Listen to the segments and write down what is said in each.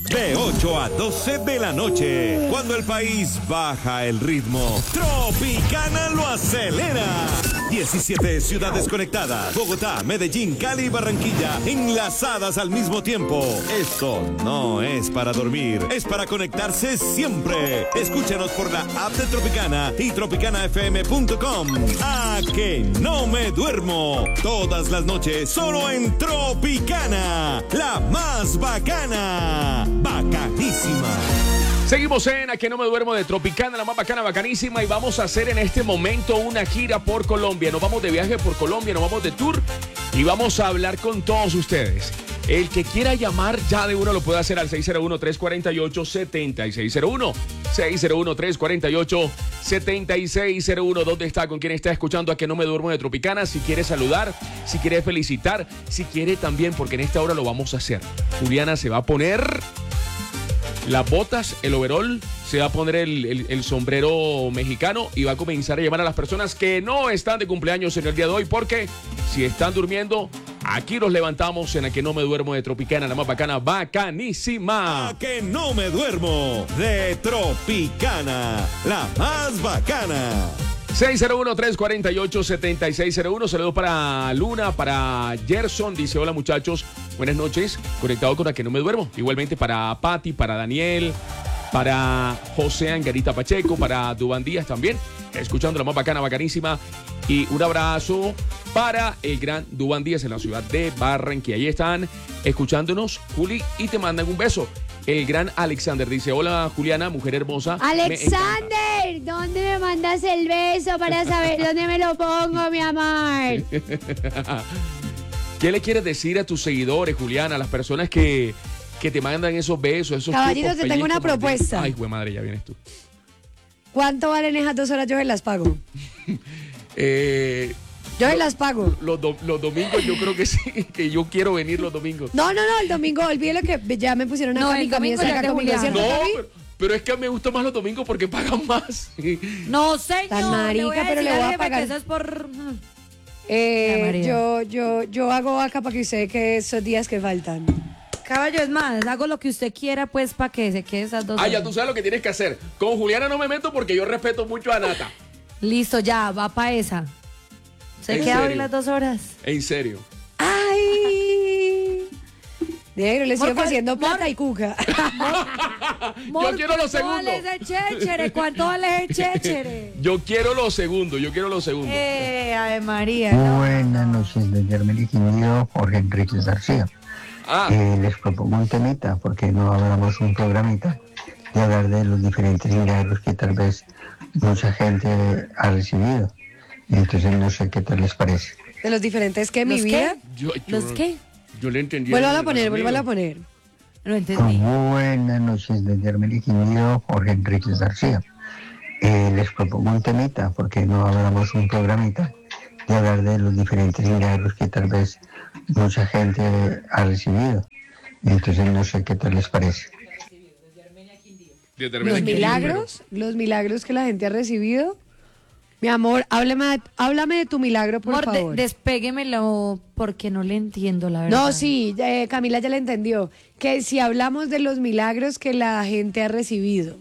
de 8 a 12 de la noche. Cuando el país baja el ritmo, Tropicana lo acelera. 17 ciudades conectadas. Bogotá, Medellín, Cali y Barranquilla enlazadas al mismo tiempo. Esto no es para dormir, es para conectarse siempre. Escúchanos por la app de Tropicana y tropicanafm.com. ¡A que no me duermo! Todas las noches solo en Tropicana, la más bacana. Bacanísima. Seguimos en A que no me duermo de Tropicana, la más bacana, bacanísima, y vamos a hacer en este momento una gira por Colombia. Nos vamos de viaje por Colombia, nos vamos de tour y vamos a hablar con todos ustedes. El que quiera llamar ya de uno lo puede hacer al 601-348-7601. 601-348-7601. ¿Dónde está? ¿Con quién está escuchando A que no me duermo de Tropicana? Si quiere saludar, si quiere felicitar, si quiere también, porque en esta hora lo vamos a hacer. Juliana se va a poner las botas, el overol, se va a poner el sombrero mexicano y va a comenzar a llamar a las personas que no están de cumpleaños en el día de hoy, porque si están durmiendo, aquí los levantamos en A que no me duermo de Tropicana, la más bacana, bacanísima. A que no me duermo de Tropicana, la más bacana. 601-348-7601. Saludos para Luna, para Gerson. Dice: hola muchachos, buenas noches. Conectado con A que no me duermo. Igualmente para Patti, para Daniel, para José Angarita Pacheco, para Dubán Díaz también. Escuchando la más bacana, bacanísima. Y un abrazo para el gran Dubán Díaz en la ciudad de Barranquilla. Ahí están escuchándonos, Juli, y te mandan un beso. El gran Alexander dice: hola Juliana, mujer hermosa. Alexander, ¿dónde me mandas el beso para saber dónde me lo pongo, mi amor? ¿Qué le quieres decir a tus seguidores, Juliana, a las personas que te mandan esos besos, esos Caballito, te tengo una propuesta. Ay, güey madre, ya vienes tú. ¿Cuánto valen esas 2 horas? Yo se las pago. Yo se las pago. Los domingos yo creo que sí, que yo quiero venir los domingos. No, el domingo, olvídelo que ya me pusieron acá mi camisa acá conmigo, ¿cierto, Gaby? Pero es que me gustan más los domingos porque pagan más. No, señor. Tan marica, pero le voy a pagar. Eso es por... Yo hago acá para que usted que esos días que faltan. Caballo, es más, hago lo que usted quiera, pues, para que se quede esas 2 horas. Ya tú sabes lo que tienes que hacer. Con Juliana no me meto porque yo respeto mucho a Nata. Listo, ya, va para esa. ¿Se queda hoy las 2 horas? En serio. ¡Ay! Negro, le sigo haciendo plata y cuca. Yo quiero los segundos. ¿Cuánto vale ese chéchere? Yo quiero los segundos. Ave María. Buenas noches, desde Hermenegildo, Jorge Enrique García. Les propongo un temita, porque no hablamos un programita de hablar de los diferentes milagros que tal vez mucha gente ha recibido. Entonces no sé qué tal les parece. ¿De los diferentes que mi vida? ¿Los qué? Yo le entendí. Vuelvan a poner. No entendí. Buenas noches, desde Hermenegildo, Jorge Enrique García. Les propongo un temita, porque no hablamos un programita de hablar de los diferentes milagros que tal vez mucha gente ha recibido. Entonces no sé qué tal les parece. Los milagros que la gente ha recibido. Mi amor, háblame de tu milagro, por favor. Despéguemelo, porque no le entiendo, la verdad. No, sí, Camila ya le entendió. Que si hablamos de los milagros que la gente ha recibido.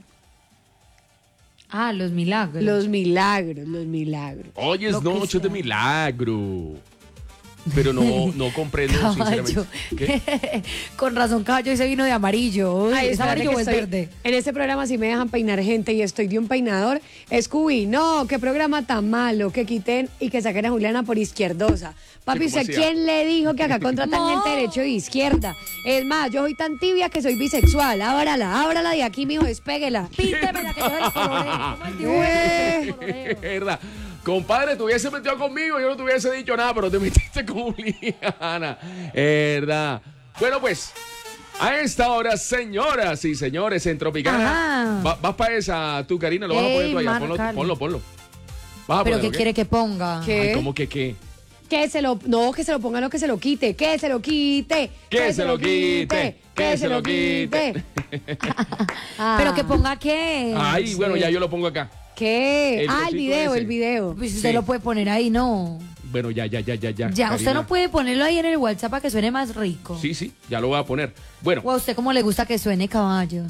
Los milagros. Los milagros. Hoy es noche de milagro. Pero no comprendo, sinceramente. ¿Qué? Con razón, caballo, ese vino de amarillo. Ay, ¿Es amarillo o es verde? En este programa sí me dejan peinar gente y estoy de un peinador. Scooby, no, qué programa tan malo, que quiten y que saquen a Juliana por izquierdosa. Papi, ¿usted quién le dijo que acá contratan gente derecho e izquierda? Es más, yo soy tan tibia que soy bisexual. Ábrala de aquí, mijo, despéguela. Píntemela, que yo se la coloré. ¿Verdad? Compadre, te hubiese metido conmigo, yo no te hubiese dicho nada, pero te metiste con Juliana. ¿Verdad? Bueno, pues, a esta hora, señoras y señores, en Tropicana. ¿Vas para esa tú, Karina? ¿Lo vas a poner tú allá? Ponlo. ¿Pero qué quiere que ponga? ¿Qué? Ay, ¿cómo que qué? Que se lo ponga, no que se lo quite. Que se lo quite. Que se lo quite. Que se lo quite. ¿Pero que ponga qué? Ay, sí. Bueno, ya yo lo pongo acá. ¿Qué? El video. video. Pues usted lo puede poner ahí, ¿no? Bueno, ya. Ya, Karina. usted no puede ponerlo ahí en el WhatsApp para que suene más rico. Sí, ya lo voy a poner. Bueno. O a usted cómo le gusta que suene, caballo.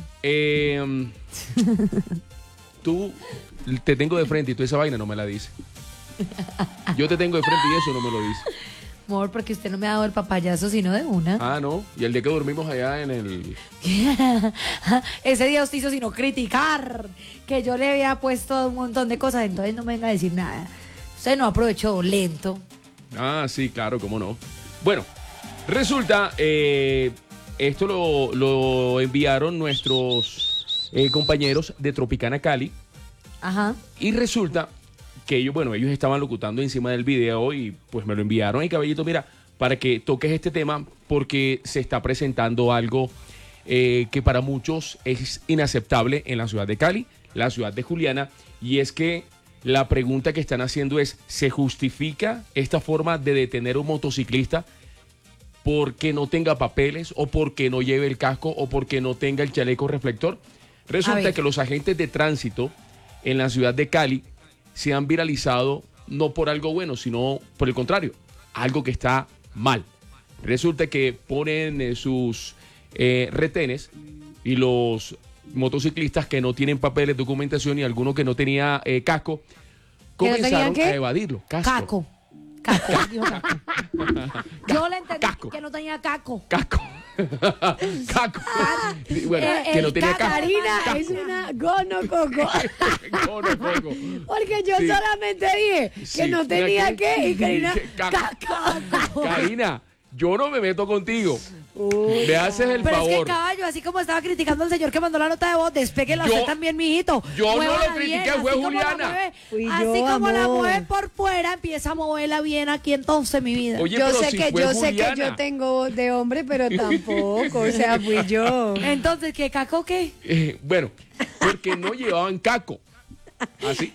Tú te tengo de frente y tú esa vaina no me la dices. Yo te tengo de frente y eso no me lo dices. Amor, porque usted no me ha dado el papayazo sino de una. Ah, no. Y el día que dormimos allá en el... Ese día usted hizo sino criticar que yo le había puesto un montón de cosas, entonces no me venga a decir nada. Usted no aprovechó lento. Ah, sí, claro, cómo no. Bueno, resulta, esto lo enviaron nuestros compañeros de Tropicana Cali. Ajá. Y resulta que ellos estaban locutando encima del video y pues me lo enviaron. Y Caballito, mira, para que toques este tema porque se está presentando algo que para muchos es inaceptable en la ciudad de Cali, la ciudad de Juliana, y es que la pregunta que están haciendo es, ¿se justifica esta forma de detener a un motociclista porque no tenga papeles o porque no lleve el casco o porque no tenga el chaleco reflector? Resulta que los agentes de tránsito en la ciudad de Cali se han viralizado no por algo bueno, sino por el contrario, algo que está mal. Resulta que ponen sus retenes y los motociclistas que no tienen papeles, documentación y alguno que no tenía casco, comenzaron a evadirlo. Caco. Dijo caco. Yo le entendí que no tenía caco. Caco. Bueno, que no tenía casco. Karina es una gonococo. Gonococo. Porque yo solamente dije que no tenía que y Karina, caco. Karina, yo no me meto contigo. Me haces el Pero favor. es que caballo, así como estaba criticando al señor que mandó la nota de voz, despéguela usted también, mijito. Yo no lo critiqué, bien, fue Juliana. Así como la mueve por fuera, empieza a moverla bien aquí entonces, mi vida. Oye, Yo pero sé si que fue yo sé que Juliana. yo tengo voz de hombre, pero tampoco, o sea, fui yo. Entonces, ¿qué caco qué? Bueno, porque no llevaban caco. Así.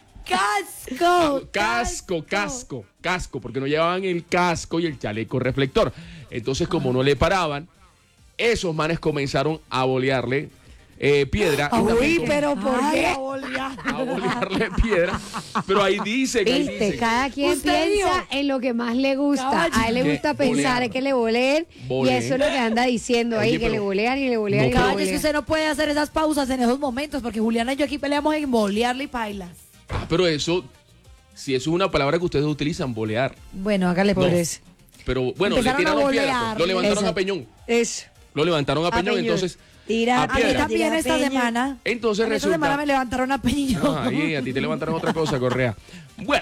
Casco, porque no llevaban el casco y el chaleco reflector. Entonces, como no le paraban, esos manes comenzaron a bolearle piedra. Uy, pero ¿por qué? A bolearle piedra. Pero ahí dicen, Viste, cada quien Usted piensa dijo. en lo que más le gusta. Caballo. A él le ¿Qué? gusta pensar Bolear. en que le boleen. Y Boleen. eso es lo que anda diciendo ahí, Oye, que le pero bolean y le bolean no, y le pero- Caballo, es que bolean. usted no puede hacer esas pausas en esos momentos, porque Juliana y yo aquí peleamos en bolearle y pailas. Pero eso, si eso es una palabra que ustedes utilizan, bolear. Bueno, hágale Por por eso. eso. Pero bueno, le Empezaron tiraron a piedra. bolear. Pues. Lo levantaron Exacto. a Peñón. Eso. Lo levantaron a Peñón, Peñón. entonces. Tira a A mí piedra. también esta Peña. semana. Entonces Esta resulta. semana me levantaron a Peñillo. Ay, a ti te levantaron otra cosa, Correa. Bueno.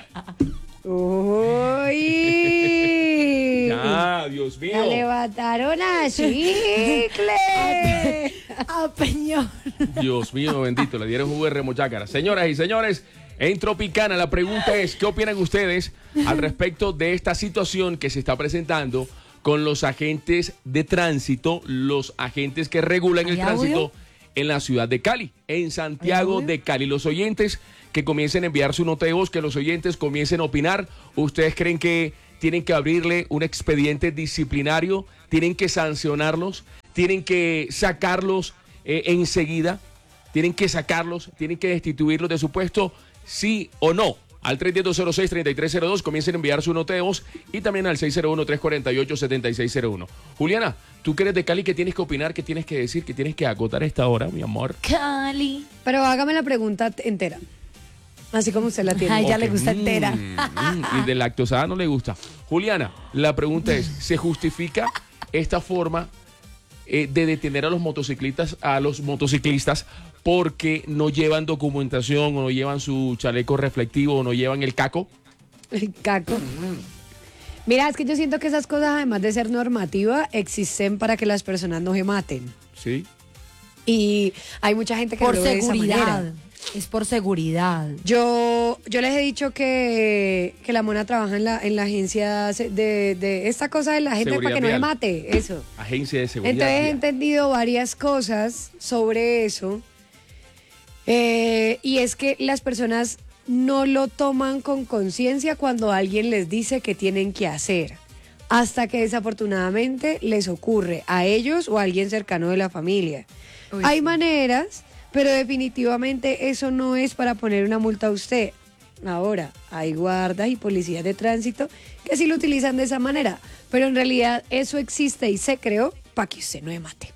Uy. Ya, Dios mío. La levantaron a chicle. A Peñón. Dios mío, bendito, le dieron jugo de remochácara. Señoras y señores, en Tropicana la pregunta es, ¿qué opinan ustedes al respecto de esta situación que se está presentando con los agentes de tránsito, los agentes que regulan el ¿Hay audio? tránsito en la ciudad de Cali, en Santiago de Cali? Los oyentes que comiencen a enviar su nota de voz, que los oyentes comiencen a opinar. ¿Ustedes creen que tienen que abrirle un expediente disciplinario? ¿Tienen que sancionarlos? ¿Tienen que sacarlos enseguida? ¿Tienen que sacarlos? ¿Tienen que destituirlos de su puesto? ¿Sí o no? Al 310-206-3302 comiencen a enviar su nota de voz y también al 601-348-7601. Juliana, tú que eres de Cali, ¿qué tienes que opinar? ¿Qué tienes que decir? ¿Qué tienes que acotar a esta hora, mi amor? Cali. Pero hágame la pregunta entera. Así como usted la tiene. Ay, ya Ok. le gusta entera. Y de lactosada no le gusta. Juliana, la pregunta es, ¿se justifica esta forma de detener a los motociclistas porque no llevan documentación o no llevan su chaleco reflectivo o no llevan el caco? El caco. Mira, es que yo siento que esas cosas, además de ser normativa, existen para que las personas no se maten. Sí. Y hay mucha gente que Por no lo ve de esa seguridad. manera. Es por seguridad. Yo les he dicho que la mona trabaja en la agencia de esta cosa de la gente Seguridad para que no se vial. mate, eso. Agencia de seguridad. Entonces he vial. entendido varias cosas sobre eso. Y es que las personas no lo toman con conciencia cuando alguien les dice que tienen que hacer. Hasta que desafortunadamente les ocurre a ellos o a alguien cercano de la familia. Uy, Hay sí. maneras, pero definitivamente eso no es para poner una multa a usted. Ahora, hay guardas y policías de tránsito que sí lo utilizan de esa manera, pero en realidad eso existe y se creó para que usted no me mate.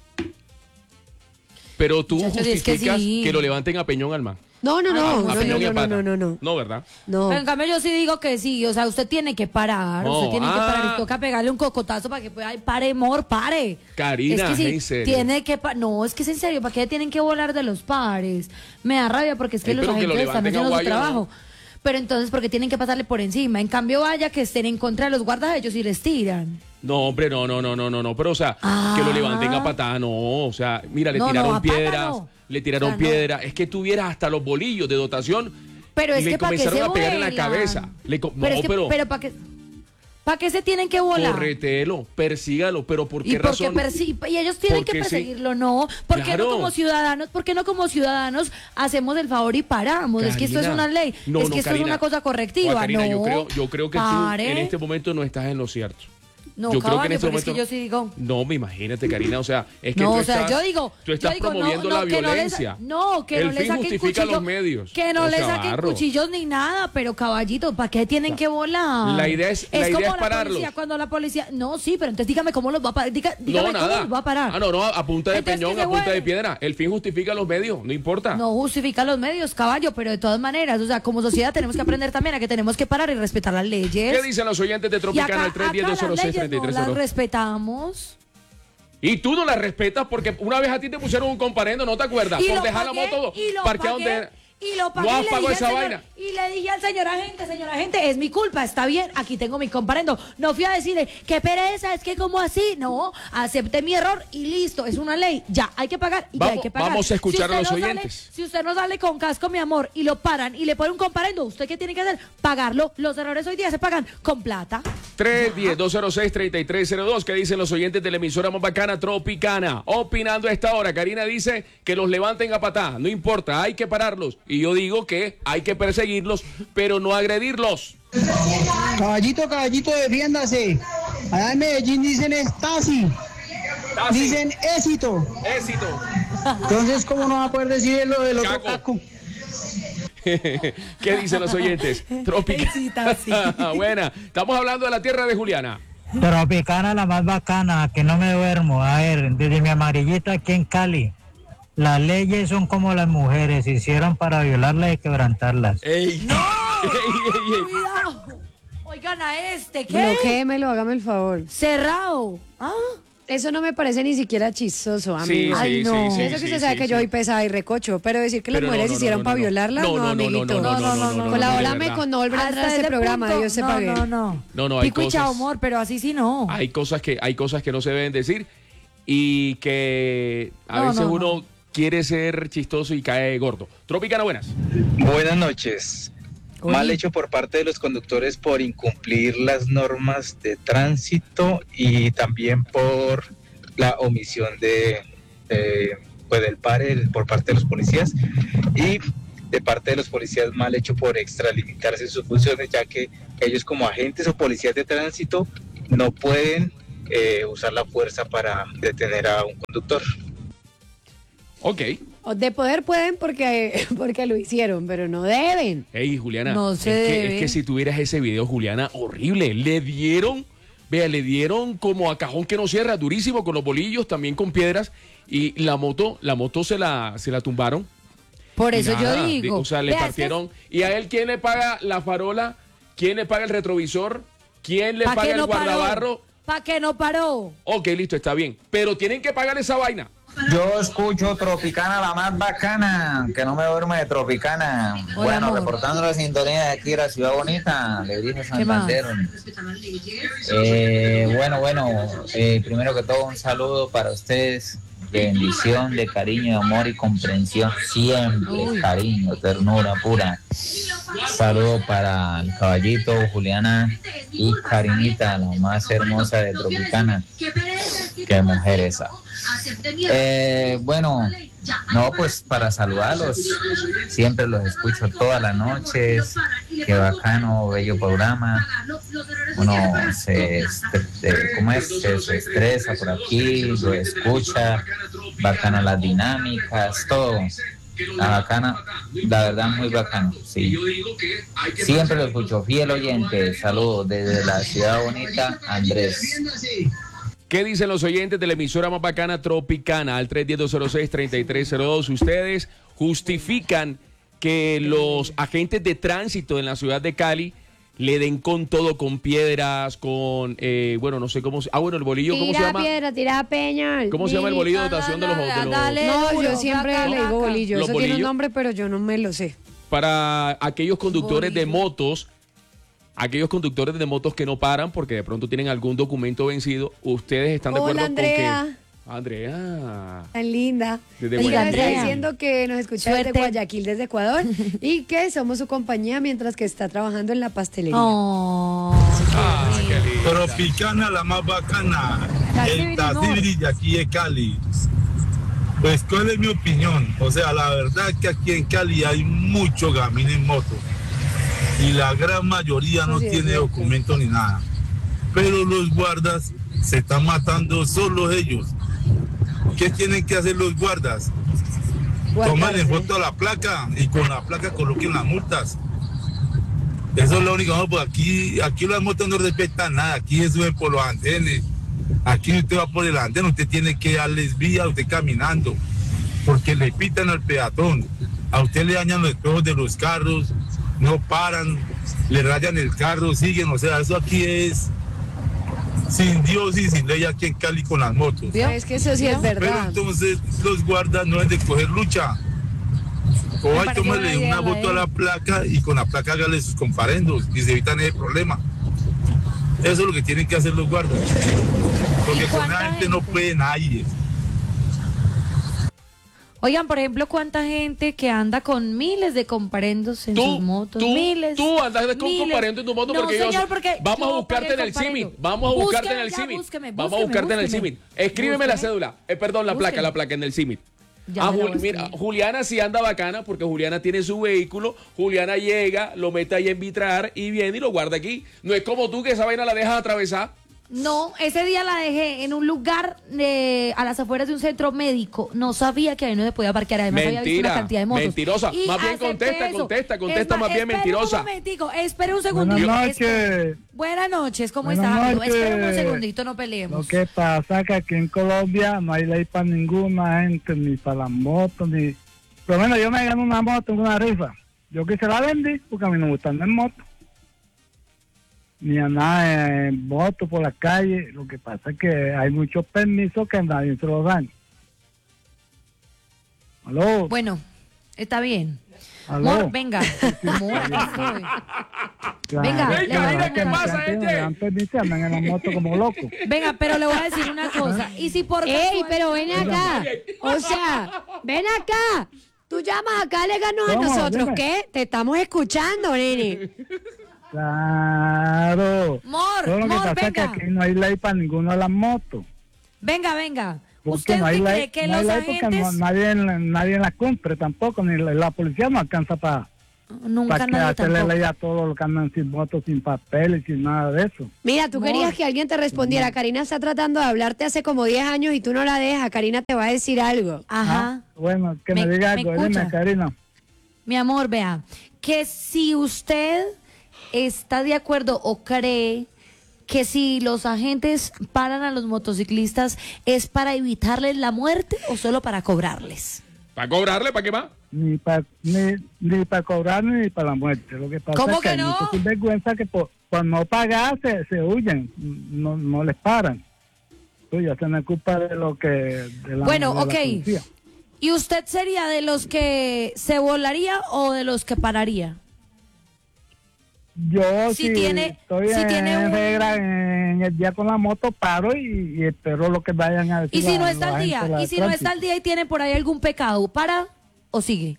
Pero tú Muchachos, es justificas que sí. que lo levanten a Peñón Alma. No, A Peñón y a Pata. no. No, ¿verdad? No. Pero en cambio yo sí digo que sí, o sea, usted tiene que parar, No, usted tiene que parar, y toca pegarle un cocotazo para que pueda, ay, pare, amor, pare. Karina, es que sí, ¿en serio? tiene que, no, es que es en serio, ¿para qué tienen que volar de los pares? Me da rabia porque es que Ey, los pero que lo agentes están levanten a haciendo su Guayo, trabajo. Pero entonces, ¿por qué tienen que pasarle por encima? En cambio, vaya que estén en contra de los guardas, ellos sí les tiran. No, hombre, no. Pero, o sea, que lo levanten a patada, no. O sea, mira, le No, tiraron a pata piedras. no. Le tiraron O sea, no. piedras. Es que tuvieras hasta los bolillos de dotación. Pero es le que ¿para qué comenzaron se a pegar en la vuelan? cabeza. pero ¿para qué se tienen que volar? corretelo, persígalo. Pero ¿por qué ¿Y por razón? y ellos tienen que Porque sí. perseguirlo, no? ¿Por qué Claro. no como ciudadanos? ¿Por qué no como ciudadanos hacemos el favor y paramos? Es que esto es Karina. una ley, No, es no, que esto Karina. es una cosa correctiva, Karina, no. yo creo que Pare. tú en este momento no estás en lo cierto. No, yo creo caballo, que en este porque es momento que yo sí digo. No, me imagínate, Karina, o sea, es que No, tú o sea, estás, yo digo, tú estás promoviendo no, la que no les- violencia. no, que el no le fin saquen justifica cuchillo, los medios. que no O le sea, saquen barro. cuchillos ni nada, pero caballito, ¿para qué tienen que volar? La idea es como la pararlos. policía, cuando la policía, no, sí, pero entonces dígame cómo los va a parar, dígame No, cómo nada. los va a parar. Ah, no, a punta de Entonces, peñón, que se a punta de vuelen. piedra. El fin justifica los medios, no importa. No justifica los medios, caballo, pero de todas maneras, o sea, como sociedad tenemos que aprender también a que tenemos que parar y respetar las leyes. ¿Qué dicen los oyentes de Y Tropicana al acá las leyes no 310-206-3302? las respetamos. Y tú no la respetas porque una vez a ti te pusieron un comparendo, ¿no te acuerdas? Por lo dejar la pagué, moto y lo parqueada pagué, donde era. y lo pagué, No has y le pagado dije esa al señor- vaina. Y le dije al señor agente, es mi culpa, está bien, aquí tengo mi comparendo. No fui a decirle, qué pereza, es que como así, no, acepté mi error y listo, es una ley, ya, hay que pagar y ya hay que pagar. Vamos a escuchar a usted los no oyentes. si usted no sale con casco, mi amor, y lo paran y le ponen un comparendo, ¿usted qué tiene que hacer? Pagarlo. Los errores hoy día se pagan con plata. 310-206-3302. ¿Qué dicen los oyentes de la emisora más bacana Tropicana? Opinando a esta hora. Karina dice que los levanten a patada. No importa, hay que pararlos. Y yo digo que hay que perseguirlos, pero no agredirlos. Caballito, defiéndase. Allá en Medellín dicen Stasi, dicen éxito. Éxito. Entonces, ¿cómo no va a poder decir lo del otro Caco. caco? ¿Qué dicen los oyentes? Tropicana. Buena. Estamos hablando de la tierra de Juliana. Tropicana la más bacana, que no me duermo. A ver, desde mi amarillita aquí en Cali, las leyes son como las mujeres, se hicieron para violarlas y quebrantarlas. ¡Ey! ¡No! Cuidado. Oigan a este, ¿qué? Bloquéemelo, hágame el favor. Cerrado. Ah, Eso no me parece ni siquiera chistoso, Sí, amigo. Ay, no. Eso que usted sabe que yo soy pesada y recocho, pero decir que las Pero mujeres hicieron para violarla, no, amiguito. Colabórame con no volver a entrar a este programa, Dios sepa bien. No, hay Pico y cosas- chao, amor, pero así sí no. Hay cosas que no se deben decir y que a No, veces no, uno quiere ser chistoso y cae gordo. Tropicana, buenas. Buenas noches. Oye. Mal hecho por parte de los conductores por incumplir las normas de tránsito y también por la omisión del pare por parte de los policías y de parte de los policías mal hecho por extralimitarse en sus funciones, ya que ellos como agentes o policías de tránsito no pueden usar la fuerza para detener a un conductor. Ok. De poder pueden porque lo hicieron, pero no deben. Ey, Juliana, No se debe. es que si tuvieras ese video, Juliana, horrible. Le dieron como a cajón que no cierra, durísimo, con los bolillos, también con piedras. Y la moto se la tumbaron. Por eso Nada, yo digo. O sea, le Vea, partieron. ¿Y a él quién le paga la farola? ¿Quién le paga el retrovisor? ¿Quién le ¿Pa' paga qué el no guardabarro? paró? ¿Para qué no paró? Ok, listo, está bien. Pero tienen que pagar esa vaina. Yo escucho Tropicana la más bacana, que no me duerme de Tropicana. Hola, Bueno, amor. reportando la sintonía de aquí, la ciudad bonita, le dije ¿Qué más? Santander. Primero que todo un saludo para ustedes, de bendición, de cariño, de amor y comprensión, siempre, Uy. cariño, ternura pura. Saludo para el caballito, Juliana y Karinita, la más hermosa de Tropicana. Qué mujer esa. Pues para saludarlos, siempre los escucho todas las noches, qué bacano, bello programa, uno se estresa por aquí, lo escucha, bacano las dinámicas, todo, La bacana, la verdad muy bacano, sí. Siempre lo escucho, fiel oyente. Saludos desde la ciudad bonita, Andrés. ¿Qué dicen los oyentes de la emisora más bacana Tropicana? Al 310-206-3302. Ustedes justifican que los agentes de tránsito en la ciudad de Cali le den con todo, con piedras, con, bueno, no sé cómo se... bueno, el bolillo, ¿cómo se llama? Tira piedra, tira peña. ¿Cómo se llama el bolillo de dotación de los... No, yo siempre le digo bolillo. ¿Los Eso tiene un bolillos? nombre, pero yo no me lo sé. Para aquellos conductores de motos, que no paran porque de pronto tienen algún documento vencido, ¿ustedes están de acuerdo Hola, Andrea. con que... Andrea. Tan linda. Desde Ella está Guayaquil. diciendo que nos escucha desde Guayaquil, desde Ecuador, y que somos su compañía mientras que está trabajando en la pastelería. Tropicana, la más bacana. El Tasibri de aquí de Cali. Pues, ¿cuál es mi opinión? O sea, la verdad que aquí en Cali hay mucho gamín en moto. Y la gran mayoría no tiene documento ni nada. Pero los guardas se están matando solos ellos. ¿Qué tienen que hacer los guardas? Tomarle foto a la placa y con la placa coloquen las multas. Eso es lo único. No, pues aquí las motos no respetan nada. Aquí se suben por los andenes. Aquí usted va por el andén, usted tiene que darles vía a usted caminando. Porque le pitan al peatón. A usted le dañan los espejos de los carros. No paran. Le rayan el carro, siguen. O sea, eso aquí es... sin Dios y sin ley aquí en Cali con las motos. Es que eso sí es verdad. Pero entonces los guardas no es de coger lucha. O hay tomarle una foto a la placa y con la placa hágale sus comparendos y se evitan ese problema. Eso es lo que tienen que hacer los guardas. Porque con la gente no puede nadie. Oigan, por ejemplo, ¿cuánta gente que anda con miles de comparendos en sus motos? Miles. Tú andas con comparendos en tu moto, No, porque señor, yo... porque vamos a yo buscarte pagué en el comparendo. CIMIT. Vamos a buscarte en el Búsqueme, CIMIT. búsqueme, Vamos a buscarte en el búsqueme. CIMIT. Escríbeme la cédula. Perdón, la placa en el CIMIT. Ya me la voy a Mira, escribir. Juliana sí anda bacana porque Juliana tiene su vehículo. Juliana llega, lo mete ahí en vitrar y viene y lo guarda aquí. No es como tú que esa vaina la dejas atravesar. No, ese día la dejé en un lugar a las afueras de un centro médico. No sabía que ahí no se podía parquear. Además, había visto una cantidad de motos. Mentirosa. Y Más bien acepté contesta más bien mentirosa. Un momentico, espere un segundito. Buenas noches. Buenas noches, ¿cómo Buenas estás, amigo? noches. Espera un segundito, no peleemos. Lo que pasa es que aquí en Colombia no hay ley para ninguna gente, ni para las motos, ni... Por lo menos yo me gano una moto en una rifa. Yo que se la vendí porque a mí no me gusta andar en moto. Ni andar en moto por la calle. Lo que pasa es que hay muchos permisos que nadie se los dan. ¿Aló? Bueno, está bien. ¿Aló? Amor, venga. Amor, acá estoy. Claro, Venga, le voy a decir que una mucha cosa. gente me dan permiso y andan en la moto como locos. Venga, pero le voy a decir una cosa. Y si por ¡Ey, pero ven acá! O sea, ven acá. Tú llamas acá, le ganó a ¿Cómo? nosotros. Dime. ¿Qué? Te estamos escuchando, nene. Claro. Mor, Todo lo que Mor, pasa es que venga. aquí no hay ley para ninguna de las motos. Venga. Porque ¿Usted no hay qué ley, cree que no hay los ley porque agentes nadie la cumple tampoco, ni la policía no alcanza para nunca que nadie hacerle tampoco? ley a todos los que andan sin motos, sin papeles, sin nada de eso. Mira, tú querías que alguien te respondiera. Karina está tratando de hablarte hace como 10 años y tú no la dejas. Karina te va a decir algo. Ajá. Bueno, que me diga algo, escucha? dime, Karina. Mi amor, vea, que si usted está de acuerdo o cree que si los agentes paran a los motociclistas es para evitarles la muerte o solo para cobrarles. ¿Para cobrarle? ¿Para qué más? Ni para cobrar ni para la muerte. Lo que pasa ¿Cómo es que que hay no? muchos sinvergüenza que por no pagar se huyen, no les paran. Pues ya se me culpa de lo que... de la policía. ¿Y usted sería de los que se volaría o de los que pararía? Yo Si si tiene- estoy si tiene en un- regla en el día con la moto, paro y espero lo que vayan a decir. Y si no la- está la al gente día, de la y si no tránsito. está al día y tiene por ahí algún pecado, ¿para o sigue?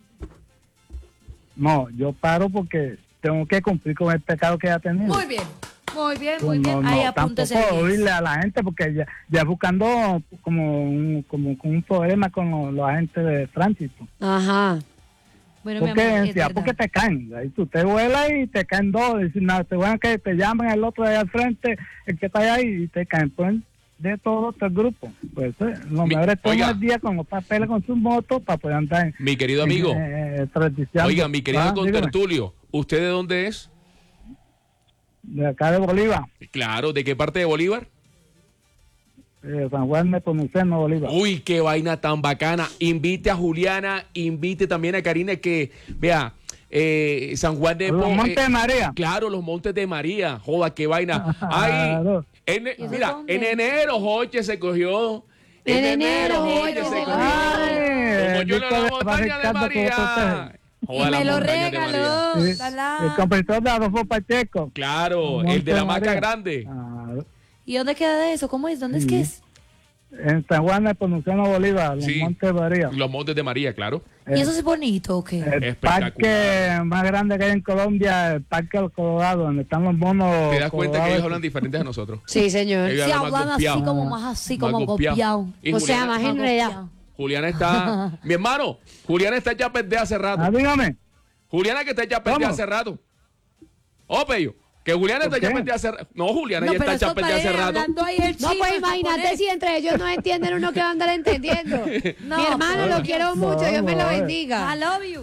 No, yo paro porque tengo que cumplir con el pecado que ya tenido. Muy bien. Pues Ahí apúntese tampoco bien. oírle a la gente porque ya buscando como un problema con los agentes de tránsito. Ajá. Bueno, mi Porque, amor, es decía, verdad. porque te caen. Ahí tú te vuelas y te caen dos. Y si no, te van que te llaman el otro de al frente, el que está allá y te caen. Pues de todo este grupo. Pues lo mejor es oiga. tomar el día con los papeles con su moto para poder andar Mi querido amigo. tradicionando. Oiga, mi querido Dígame. contertulio, ¿usted de dónde es? De acá de Bolívar, Claro, ¿de qué parte de Bolívar? San Juan de Pomuceno, Bolívar. Uy, qué vaina tan bacana. Invite a Juliana, invite también a Karina que, vea, San Juan de Los Montes de María. Claro, los Montes de María. Joda, qué vaina. Claro. Ahí, mira, en enero Joche se cogió. En enero, Joche se Joche. cogió. Ay, Como yo en disco la de montaña de Ricardo María. Cototel. Joda, Y la me lo montaña de María. regaló. Sí, el compositor de Adolfo Pacheco. Claro, Los el de la Montes Maca María. Grande. Claro. ¿Y dónde queda eso? ¿Cómo es? ¿Dónde es que es? En San Juan de Pomuceno, Bolívar, los Sí. Montes de María. Los Montes de María, claro. ¿Y eso es bonito o qué? El Espectacular. parque más grande que hay en Colombia, el Parque del Colorado, donde están los monos. Te das cuenta que colorados. ellos hablan diferentes a nosotros. Sí, señor. Ellos Sí, hablan más hablan así golpeado. como más así, Más como golpeado. copiado. Y O sea, Juliana- más enredado. Juliana está... Mi hermano, Juliana está ya perdida hace rato. Ah, dígame. Juliana que está ya perdida ¿Cómo? hace rato. Oh, Pello, que Juliana está ¿Por ya qué? perdida hace rato. No, Juliana No, ya pero está ya estos perdida hace paredes rato. hablando ahí el No, chino, pues el imagínate japonés. si entre ellos no entienden uno que va a andar entendiendo. No, Mi hermano lo quiero mucho, Dios me lo no, bendiga. I love you.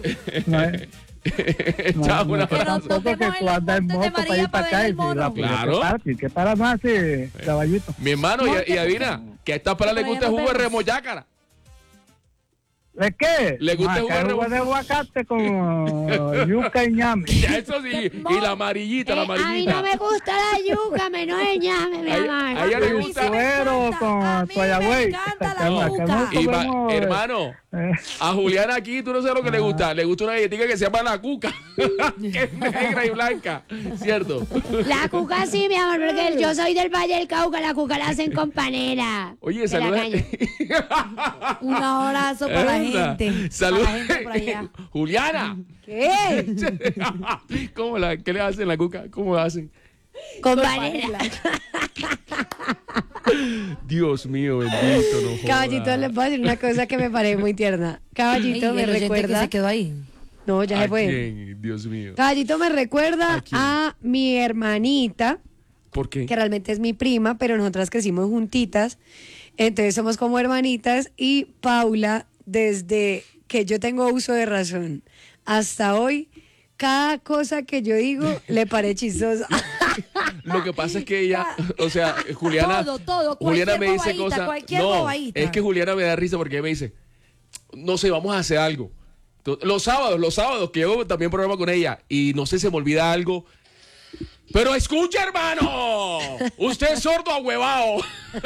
No, Chao, un no, Que nos abrazo. tampoco que toquemos tú en los andas en Montes de moto para María ir para para ver acá el y mono. la Claro. que para más caballito. Mi hermano, y adivina, que a esta para le gusta el jugo de remoyácara. ¿De qué? ¿Le gusta el jugo de jugo de aguacate con yuca y ñame. Ya, eso sí, y la amarillita, la A mí amarillita. no me gusta la yuca, menos el ñame, mi amor. A ella le Y gusta. suero con soyagüey. encanta la Que yuca. no Y comemos, hermano, a Juliana aquí, tú no sabes lo que le gusta. Le gusta una galletita que se llama la cuca, que es negra y blanca, ¿cierto? La cuca sí, mi amor, porque yo soy del Valle del Cauca, la cuca la hacen con panela. Oye, De la saluda. caña. Un abrazo para la gente. Saluda. Para la gente por allá. Juliana. ¿Qué? ¿Qué le hacen la cuca? ¿Cómo la hacen? Con panela. Dios mío, bendito, no joda. Caballito, les puedo decir una cosa que me parece muy tierna. Caballito Ey, me el oyente que recuerda. se quedó ahí. No, ya se ¿A fue. quién? Dios mío. Caballito me recuerda ¿A quién? a mi hermanita, ¿Por qué? que realmente es mi prima, pero nosotras crecimos juntitas. Entonces somos como hermanitas. Y Paula, desde que yo tengo uso de razón hasta hoy, cada cosa que yo digo le parece chistosa. Lo que pasa es que ella, o sea, Juliana, Todo, Juliana cualquier me dice bobadita, cosas. cualquier No, bobadita. es que Juliana me da risa porque ella me dice, no sé, vamos a hacer algo. Los sábados que yo también programa con ella y no sé, se me olvida algo. Pero escucha, hermano, usted es sordo ahuevado.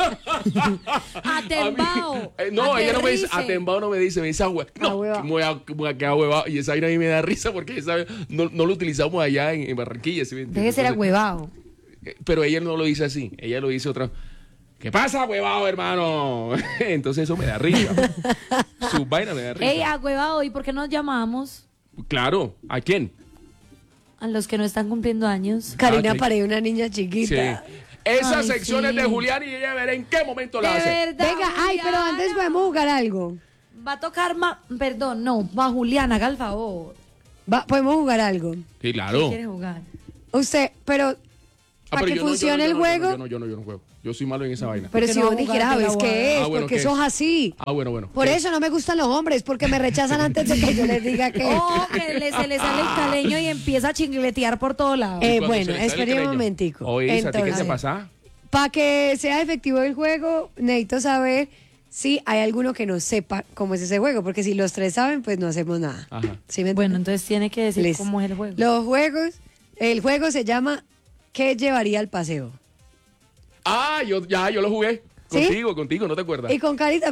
Atembao. No, ella no me dice, aterrice. atembao no me dice, me dice no, Ahuevao. me voy a quedar ahuevado. Y esa vaina a mí me da risa porque esa, no lo utilizamos allá en Barranquilla. ¿Sí me entiendes? Deje de ser Entonces, agüevado. pero ella no lo dice así, ella lo dice otra. ¿Qué pasa, huevado, hermano? Entonces eso me da risa. Su vaina me da risa. Ey, agüevado, ¿y por qué nos llamamos Claro, ¿a quién? a los que no están cumpliendo años? Karina ok. parece una niña Sí. chiquita. Esas Ay, secciones sí. de Julián y ella verá en qué momento la De hace. verdad. Venga, ay, pero antes Juliana. podemos jugar algo. Va a tocar perdón, no, va Juliana, haga el favor. Podemos jugar algo. Sí, ¿Qué claro. quiere jugar? Usted, pero para pero que yo no, funcione el juego. Yo no juego. Yo soy malo en esa vaina. Pero ¿Por qué si no vos va a dijeras, jugar ¿sabes de la qué es? Ah, bueno, porque ¿qué? sos así. Ah, bueno. Por eso no me gustan los hombres, porque me rechazan antes de que yo les diga que. Oh, que se le sale el caleño y empieza a chingletear por todos lados. Y cuando Bueno, se le sale el espere un caleño. momentico. Oye, ¿a ti qué te Entonces, pasa? para que sea efectivo el juego, necesito saber si hay alguno que no sepa cómo es ese juego, porque si los tres saben, pues no hacemos nada. Ajá. ¿Sí me Bueno, entienden? entonces tiene que decir Listo. cómo es el juego. El juego se llama ¿Qué llevaría al paseo? Ah, yo lo jugué. ¿Sí? Contigo, ¿no te acuerdas? Y con Carita